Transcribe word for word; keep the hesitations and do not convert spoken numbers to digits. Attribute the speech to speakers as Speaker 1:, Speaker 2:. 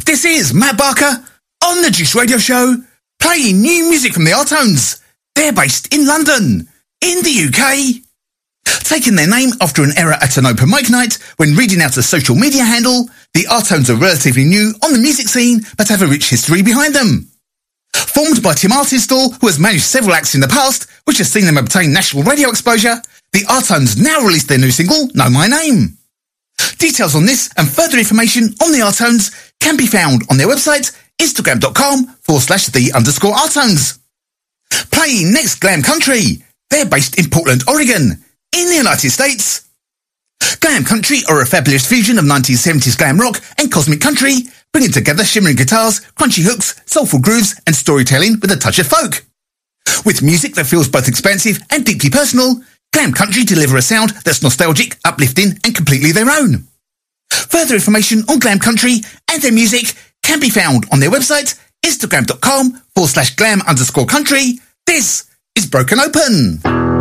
Speaker 1: This is Matt Barker on the Juice Radio Show, playing new music from the Artones. They're based in London, in the U K. Taking their name after an error at an open mic night when reading out a social media handle, the Artones are relatively new on the music scene but have a rich history behind them. Formed by Tim Artinstall, who has managed several acts in the past, which has seen them obtain national radio exposure, the Artones now released their new single, Know My Name. Details on this and further information on the Artones can be found on their website, instagram.com forward slash the underscore Artones. Playing next, Glam Country. They're based in Portland, Oregon, in the United States. Glam Country are a fabulous fusion of nineteen seventies glam rock and cosmic country, bringing together shimmering guitars, crunchy hooks, soulful grooves, and storytelling with a touch of folk. With music that feels both expansive and deeply personal, Glam Country deliver a sound that's nostalgic, uplifting, and completely their own. Further information on Glam Country and their music can be found on their website, instagram.com forward slash glam underscore country. This is Broken Open.